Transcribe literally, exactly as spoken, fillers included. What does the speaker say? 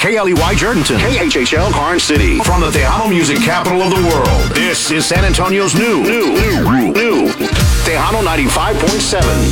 K L E Y Jerdenton, K H H L Karn City. From the Tejano music capital of the world, this is San Antonio's new, new, new, new, Tejano ninety-five point seven.